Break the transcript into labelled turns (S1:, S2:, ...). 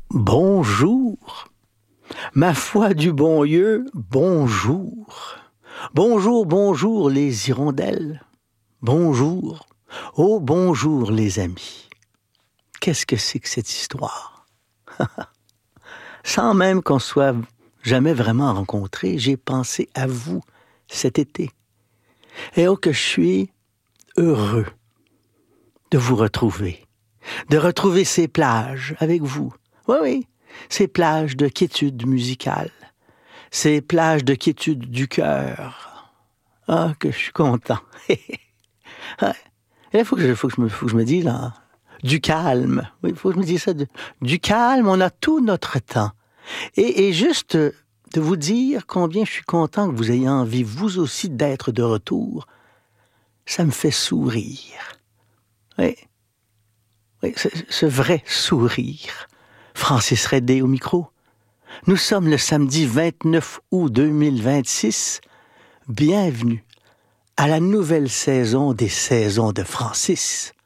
S1: Bonjour, ma foi du bon Dieu, bonjour. Bonjour, bonjour les hirondelles. Bonjour, oh bonjour les amis. Qu'est-ce que c'est que cette histoire? Sans même qu'on soit jamais vraiment rencontrés, j'ai pensé à vous cet été. Et oh que je suis heureux de vous retrouver, de retrouver ces plages avec vous. Oui, oui, ces plages de quiétude musicale, ces plages de quiétude du cœur. Ah, que je suis content. Ouais. Il faut que je me dise, là, du calme. Oui, il faut que je me dise ça. Du calme, on a tout notre temps. Et juste de vous dire combien je suis content que vous ayez envie, vous aussi, d'être de retour, ça me fait sourire. Oui, oui, ce vrai sourire. Francis Redé au micro. Nous sommes le samedi 29 août 2026. Bienvenue à la nouvelle saison des saisons de Francis.